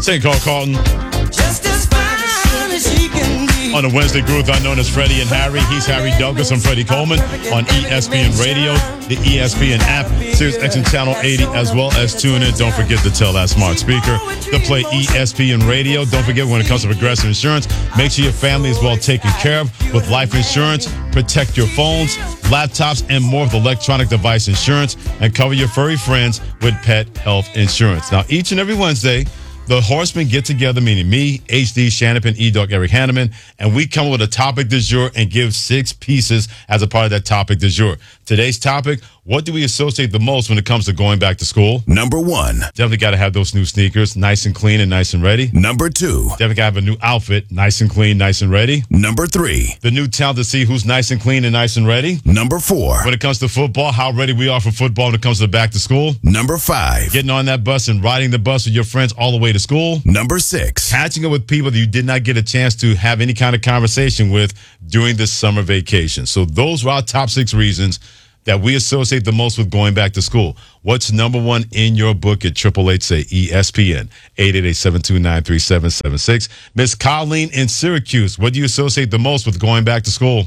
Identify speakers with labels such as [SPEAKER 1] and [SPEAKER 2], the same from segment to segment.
[SPEAKER 1] Take call, Carlton.
[SPEAKER 2] Just as fine as she can be.
[SPEAKER 1] On a Wednesday group, I'm known as Freddie and Harry. He's Harry Douglas. I'm Freddie Coleman on ESPN Radio, the ESPN app, SiriusXM Channel 80, as well as tune in. Don't forget to tell that smart speaker to play ESPN Radio. Don't forget, when it comes to Progressive Insurance, make sure your family is well taken care of with life insurance. Protect your phones, laptops, and more of the electronic device insurance, and cover your furry friends with pet health insurance. Now, each and every Wednesday, the Horsemen get together, meaning me, HD, Shannon, E-Dog, Eric Hanneman, and we come up with a topic du jour and give 6 pieces as a part of that topic du jour. Today's topic, what do we associate the most when it comes to going back to school?
[SPEAKER 3] Number 1.
[SPEAKER 1] Definitely got to have those new sneakers, nice and clean and nice and ready.
[SPEAKER 3] Number 2.
[SPEAKER 1] Definitely got to have a new outfit, nice and clean, nice and ready.
[SPEAKER 3] Number 3.
[SPEAKER 1] The new talent to see who's nice and clean and nice and ready.
[SPEAKER 3] Number 4.
[SPEAKER 1] When it comes to football, how ready we are for football when it comes to back to school.
[SPEAKER 3] Number 5.
[SPEAKER 1] Getting on that bus and riding the bus with your friends all the way to school.
[SPEAKER 3] Number 6.
[SPEAKER 1] Catching up with people that you did not get a chance to have any kind of conversation with during this summer vacation. So those are our top 6 reasons that we associate the most with going back to school. What's number 1 in your book at 888-SAY-ESPN, 888-729-3776. Miss Colleen in Syracuse, what do you associate the most with going back to school?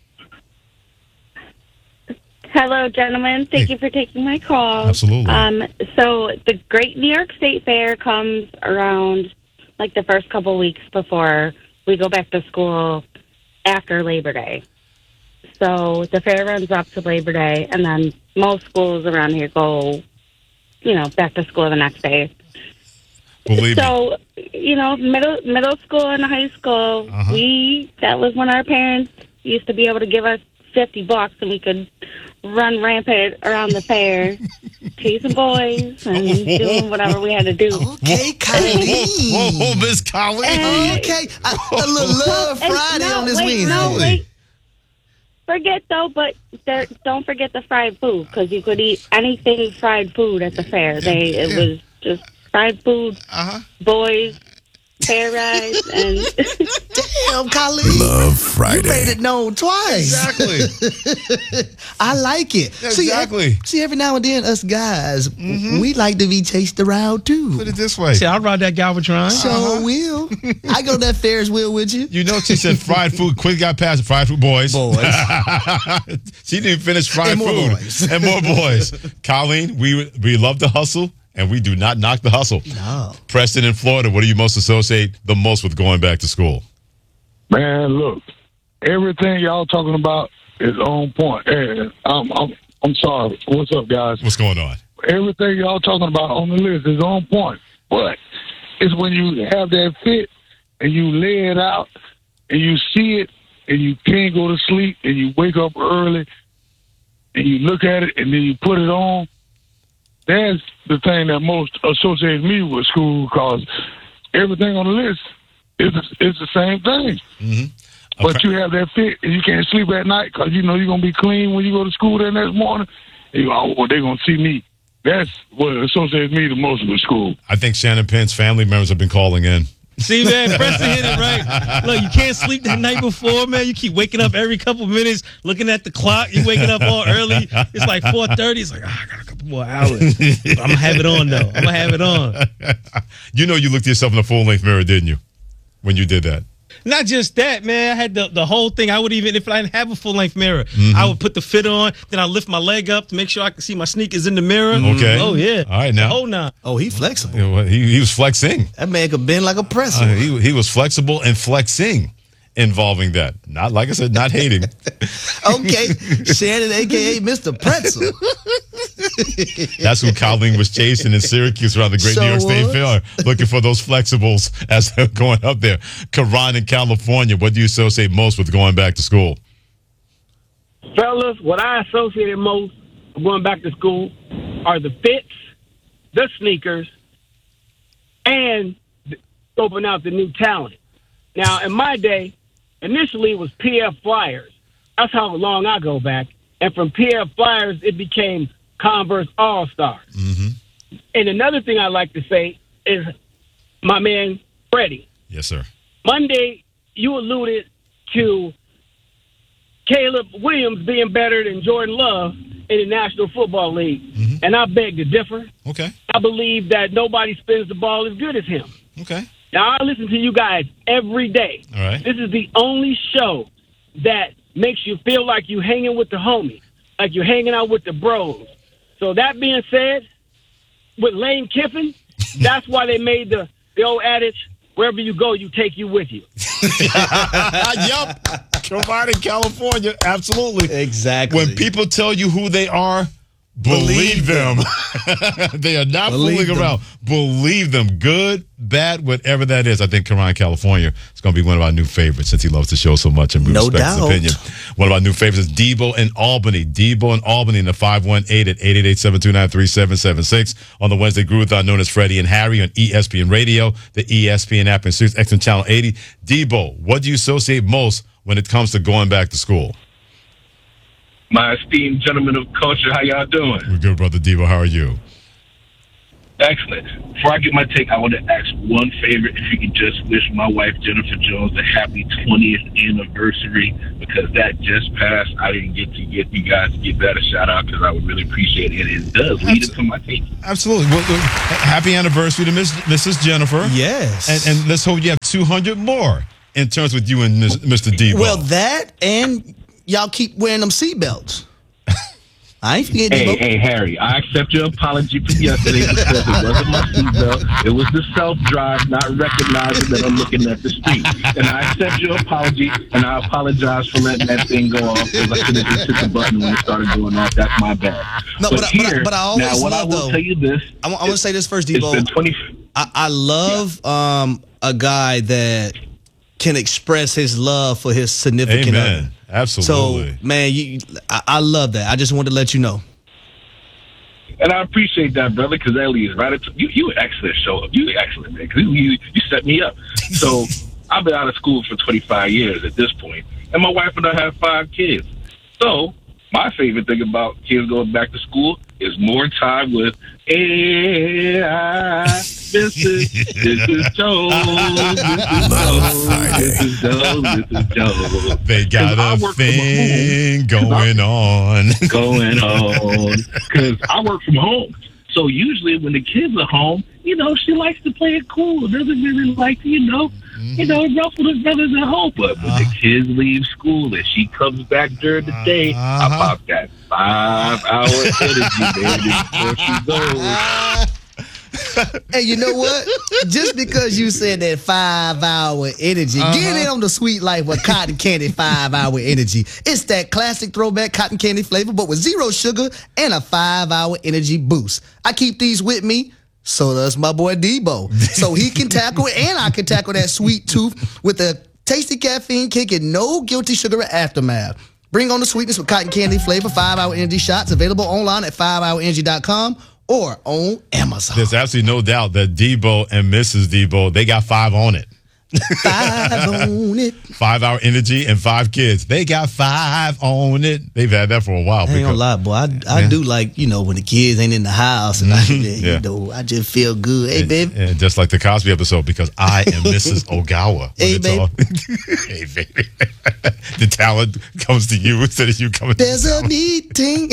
[SPEAKER 4] Hello, gentlemen. Thank you for taking my call.
[SPEAKER 1] Absolutely.
[SPEAKER 4] So the Great New York State Fair comes around like the first couple weeks before we go back to school after Labor Day. So the fair runs up to Labor Day, and then most schools around here go, back to school the next day.
[SPEAKER 1] Believe
[SPEAKER 4] so, middle school and high school, that was when our parents used to be able to give us $50 and we could run rampant around the fair, chasing boys and doing whatever we had to do.
[SPEAKER 2] Okay, Colleen.
[SPEAKER 1] Whoa, Miss Colleen.
[SPEAKER 2] Okay, a little Love Friday on this Wednesday.
[SPEAKER 4] Wait. Don't forget the fried food, because you could eat anything fried food at the fair. It was just fried food, boys, fair rides, and
[SPEAKER 2] damn, Colleen.
[SPEAKER 3] Love Friday.
[SPEAKER 2] You made it known twice.
[SPEAKER 1] Exactly.
[SPEAKER 2] I like it.
[SPEAKER 1] Exactly.
[SPEAKER 2] See, every now and then, us guys, we like to be chased around too.
[SPEAKER 1] Put it this way.
[SPEAKER 5] See, I'll ride that Galvatron.
[SPEAKER 2] So will. I go to that Ferris wheel with you.
[SPEAKER 1] You know, she said fried food. Quick got past it. Fried food, boys. She didn't finish fried food.
[SPEAKER 2] Boys.
[SPEAKER 1] And more boys. Colleen, we love the hustle, and we do not knock the hustle.
[SPEAKER 2] No.
[SPEAKER 1] Preston in Florida, what do you most associate the most with going back to school?
[SPEAKER 6] Man, look, everything y'all talking about is on point. And I'm sorry. What's up, guys?
[SPEAKER 1] What's going on?
[SPEAKER 6] Everything y'all talking about on the list is on point. But it's when you have that fit and you lay it out and you see it and you can't go to sleep and you wake up early and you look at it and then you put it on. That's the thing that most associates me with school, because everything on the list is the same thing. But you have that fit and you can't sleep at night because you know you're going to be clean when you go to school the next morning. And you go, oh, they're going to see me. That's what associates me the most with school.
[SPEAKER 1] I think Shannon Penn's family members have been calling in.
[SPEAKER 5] See, man, Preston hit it right. Look, you can't sleep that night before, man. You keep waking up every couple minutes, looking at the clock. You're waking up all early. It's like 4:30. It's like, I got a couple more hours. I'm going to have it on, though. I'm going to have it on.
[SPEAKER 1] You know you looked at yourself in a full-length mirror, didn't you, when you did that?
[SPEAKER 5] Not just that, man. I had the whole thing. I would even, if I didn't have a full-length mirror, I would put the fit on, then I lift my leg up to make sure I can see my sneakers in the mirror.
[SPEAKER 1] Okay.
[SPEAKER 5] Oh, yeah.
[SPEAKER 1] All right, now.
[SPEAKER 5] Oh, nah.
[SPEAKER 2] Oh, he flexible.
[SPEAKER 1] You know, he was flexing.
[SPEAKER 2] That man could bend like a pretzel.
[SPEAKER 1] He was flexible and flexing involving that. Not, like I said, not hating.
[SPEAKER 2] Okay. Shannon, a.k.a. Mr. Pretzel.
[SPEAKER 1] That's who Colleen was chasing in Syracuse around the Great New York State Fair, looking for those flexibles as they're going up there. Karan in California, what do you associate most with going back to school?
[SPEAKER 7] Fellas, what I associated most with going back to school are the fits, the sneakers, and scoping out the new talent. Now, in my day, initially it was PF Flyers. That's how long I go back. And from PF Flyers, it became Converse All-Stars. And another thing I like to say is my man, Freddie.
[SPEAKER 1] Yes, sir.
[SPEAKER 7] Monday, you alluded to Caleb Williams being better than Jordan Love in the National Football League. And I beg to differ.
[SPEAKER 1] Okay.
[SPEAKER 7] I believe that nobody spins the ball as good as him.
[SPEAKER 1] Okay.
[SPEAKER 7] Now, I listen to you guys every day.
[SPEAKER 1] All right.
[SPEAKER 7] This is the only show that makes you feel like you're hanging with the homies, like you're hanging out with the bros. So that being said, with Lane Kiffin, that's why they made the old adage, wherever you go, you take you with you.
[SPEAKER 1] Yup. Provided California. Absolutely.
[SPEAKER 2] Exactly.
[SPEAKER 1] When people tell you who they are, believe them. They are not fooling around. Believe them. Good, bad, whatever that is. I think Karan, California is going to be one of our new favorites since he loves the show so much and we
[SPEAKER 2] No
[SPEAKER 1] respect his
[SPEAKER 2] doubt.
[SPEAKER 1] opinion. One of our new favorites is Debo in Albany. Debo in Albany in the 518 at 888-729-3776 on the Wednesday Groove-a-thon known as Freddie and Harry on ESPN Radio, the ESPN app, and Sirius XM Channel 80. Debo, what do you associate most when it comes to going back to school?
[SPEAKER 8] My esteemed gentlemen of culture, how y'all doing?
[SPEAKER 1] We're good, brother Debo. How are you?
[SPEAKER 8] Excellent. Before I get my take, I want to ask one favor. If you could just wish my wife, Jennifer Jones, a happy 20th anniversary, because that just passed. I didn't get to get you guys to give that a shout-out because I would really appreciate it. It does lead into my take.
[SPEAKER 1] Absolutely. Well, happy anniversary to Mrs. Jennifer.
[SPEAKER 2] Yes.
[SPEAKER 1] And let's hope you have 200 more in terms with you and Mr. Debo.
[SPEAKER 2] Well, that and y'all keep wearing them seatbelts. I ain't forgetting.
[SPEAKER 8] Hey, Harry, I accept your apology from yesterday because it wasn't my seatbelt. It was the self-drive, not recognizing that I'm looking at the street. And I accept your apology, and I apologize for letting that thing go off because I should have just hit the button when it started doing that. That's my bad.
[SPEAKER 2] No, but I always
[SPEAKER 8] now, what
[SPEAKER 2] love,
[SPEAKER 8] I will tell you this.
[SPEAKER 2] I want to say this first,
[SPEAKER 8] It's
[SPEAKER 2] Debo.
[SPEAKER 8] been 20.
[SPEAKER 2] I love a guy that can express his love for his significant other.
[SPEAKER 1] Amen. Absolutely.
[SPEAKER 2] So, man, I love that. I just wanted to let you know.
[SPEAKER 8] And I appreciate that, brother, because that leads right into you. An excellent show. You excellent, man. Because you set me up. So I've been out of school for 25 years at this point, and my wife and I have 5 kids. So my favorite thing about kids going back to school is more time with AI. This is Joe. This is Joe.
[SPEAKER 1] They got a thing going on.
[SPEAKER 8] Because I work from home. So usually when the kids are home, she likes to play it cool. Doesn't really like to, ruffle the feathers at home. But when the kids leave school and she comes back during the day, I pop that 5-hour energy, baby, before she goes.
[SPEAKER 2] Hey, you know what? Just because you said that 5-hour energy, get in on the sweet life with cotton candy 5-hour energy. It's that classic throwback cotton candy flavor, but with 0 sugar and a 5-hour energy boost. I keep these with me. So does my boy Debo. So he can tackle it, and I can tackle that sweet tooth with a tasty caffeine kick and no guilty sugar aftermath. Bring on the sweetness with cotton candy flavor 5-hour energy shots, available online at 5hourenergy.com or on Amazon.
[SPEAKER 1] There's absolutely no doubt that Debo and Mrs. Debo, they got 5 on it.
[SPEAKER 2] 5 on it.
[SPEAKER 1] 5-hour energy and 5 kids. They got 5 on it. They've had that for a while.
[SPEAKER 2] I ain't gonna lie, boy. I do like, when the kids ain't in the house and I just feel good. Hey, baby.
[SPEAKER 1] And just like the Cosby episode, because I am Mrs. Ogawa.
[SPEAKER 2] Hey, baby.
[SPEAKER 1] Hey, baby. The talent comes to you instead of you coming to
[SPEAKER 2] There's a meeting.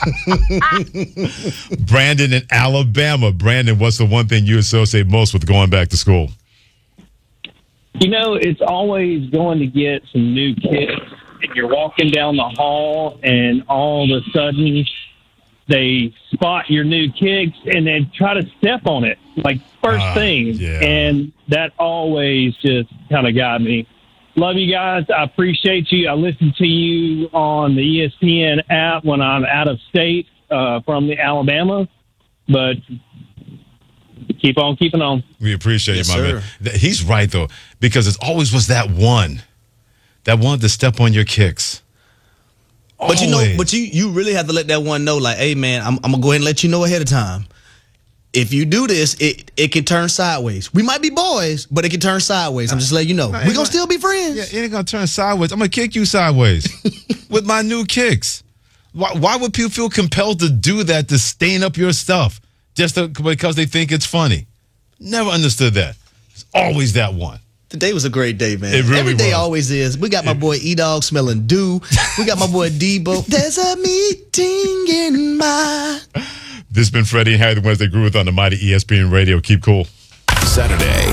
[SPEAKER 1] Brandon in Alabama. Brandon, what's the one thing you associate most with going back to school?
[SPEAKER 9] It's always going to get some new kids, and you're walking down the hall, and all of a sudden they spot your new kicks and then try to step on it, like first thing.
[SPEAKER 1] Yeah.
[SPEAKER 9] And that always just kind of got me. Love you guys. I appreciate you. I listen to you on the ESPN app when I'm out of state from the Alabama, but keep on keeping on.
[SPEAKER 1] We appreciate
[SPEAKER 2] Yes,
[SPEAKER 1] you, my
[SPEAKER 2] sir.
[SPEAKER 1] man. He's right, though, because it always was that one to step on your kicks.
[SPEAKER 2] But
[SPEAKER 1] Always.
[SPEAKER 2] you really have to let that one know, like, hey, man, I'm going to go ahead and let you know ahead of time. If you do this, it can turn sideways. We might be boys, but it can turn sideways. I'm just letting you know. We're going to still be friends.
[SPEAKER 1] Yeah, it ain't going to turn sideways. I'm going to kick you sideways with my new kicks. Why would people feel compelled to do that, to stain up your stuff just because they think it's funny? Never understood that. It's always that one.
[SPEAKER 2] Today was a great day, man.
[SPEAKER 1] It really
[SPEAKER 2] Every day
[SPEAKER 1] was.
[SPEAKER 2] always is. We got my boy E-Dog smelling dew. We got my boy Debo. There's a meeting in my...
[SPEAKER 1] This has been Freddie and Harry, the Wednesday Groove on the mighty ESPN Radio. Keep cool.
[SPEAKER 3] Saturday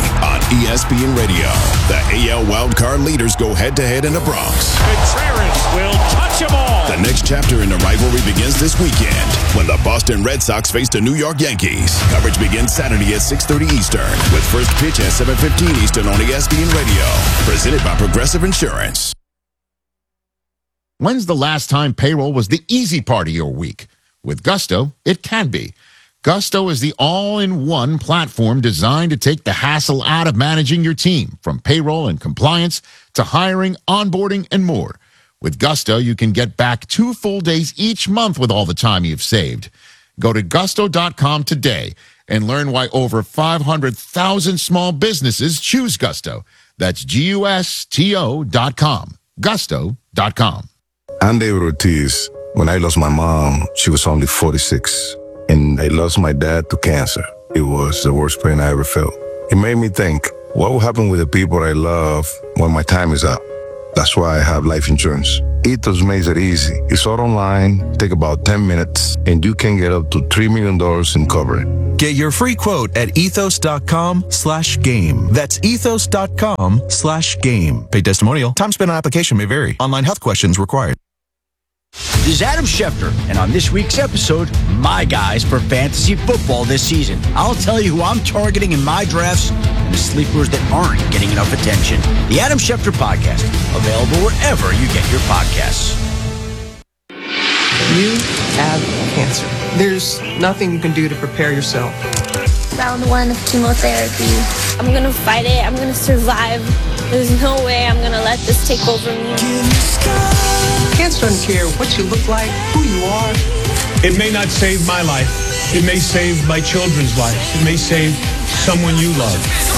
[SPEAKER 3] ESPN Radio. The AL wildcard leaders go head-to-head in the Bronx.
[SPEAKER 10] Contreras will touch them all.
[SPEAKER 3] The next chapter in the rivalry begins this weekend when the Boston Red Sox face the New York Yankees. Coverage begins Saturday at 6:30 Eastern with first pitch at 7:15 Eastern on ESPN Radio. Presented by Progressive Insurance.
[SPEAKER 11] When's the last time payroll was the easy part of your week? With Gusto, it can be. Gusto is the all-in-one platform designed to take the hassle out of managing your team, from payroll and compliance to hiring, onboarding, and more. With Gusto, you can get back 2 full days each month with all the time you've saved. Go to gusto.com today and learn why over 500,000 small businesses choose Gusto. That's GUSTO.com. Gusto.com.
[SPEAKER 12] I'm David Ortiz. When I lost my mom, she was only 46. And I lost my dad to cancer. It was the worst pain I ever felt. It made me think, what will happen with the people I love when my time is up? That's why I have life insurance. Ethos makes it easy. It's all online, take about 10 minutes, and you can get up to $3 million in coverage.
[SPEAKER 13] Get your free quote at ethos.com/game. That's ethos.com/game. Paid testimonial. Time spent on application may vary. Online health questions required.
[SPEAKER 14] This is Adam Schefter, and on this week's episode, my guys for fantasy football this season. I'll tell you who I'm targeting in my drafts and the sleepers that aren't getting enough attention. The Adam Schefter Podcast, available wherever you get your podcasts.
[SPEAKER 15] You have cancer. There's nothing you can do to prepare yourself.
[SPEAKER 16] Round 1 of chemotherapy. I'm going to fight it. I'm going to survive. There's no way I'm going to let this take over me.
[SPEAKER 15] Cancer doesn't care what you look like, who you are.
[SPEAKER 17] It may not save my life. It may save my children's lives. It may save someone you love.